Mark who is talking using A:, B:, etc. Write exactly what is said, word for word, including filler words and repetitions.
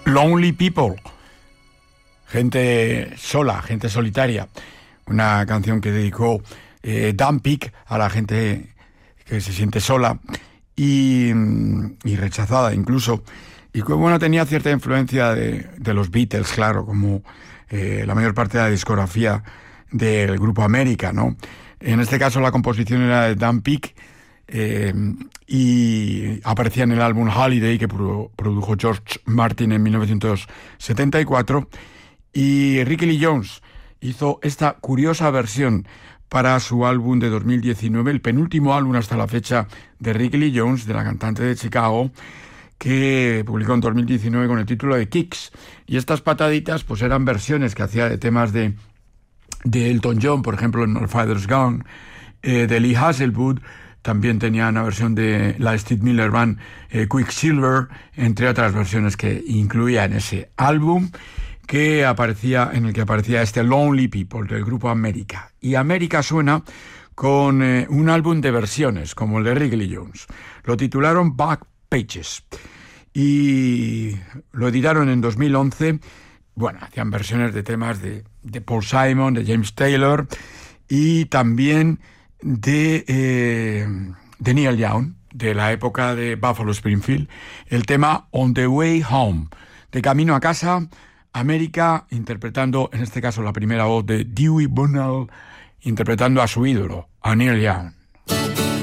A: Lonely People, gente sola, gente solitaria, una canción que dedicó eh, Dan Peek a la gente que se siente sola y, y rechazada incluso, y que bueno, tenía cierta influencia de, de los Beatles, claro, como eh, la mayor parte de la discografía del grupo América, ¿no? En este caso la composición era de Dan Peek, eh, y aparecía en el álbum Holiday que pro, produjo George Martin en mil novecientos setenta y cuatro, y Ricky Lee Jones hizo esta curiosa versión para su álbum de dos mil diecinueve, el penúltimo álbum hasta la fecha de Ricky Lee Jones, de la cantante de Chicago, que publicó en dos mil diecinueve con el título de Kicks. Y estas pataditas pues eran versiones que hacía de temas de, de Elton John, por ejemplo en No Father's Gone, eh, de Lee Hasselwood. También tenía una versión de la Steve Miller Band, eh, Quicksilver, entre otras versiones que incluía en ese álbum que aparecía, en el que aparecía este Lonely People del grupo América. Y América suena con eh, un álbum de versiones, como el de Ricky Lee Jones. Lo titularon Back Pages y lo editaron en dos mil once. Bueno, hacían versiones de temas de, de Paul Simon, de James Taylor y también de, eh, de Neil Young, de la época de Buffalo Springfield, el tema On the Way Home, de camino a casa. América interpretando, en este caso, la primera voz de Dewey Bunnell, interpretando a su ídolo, a Neil Young.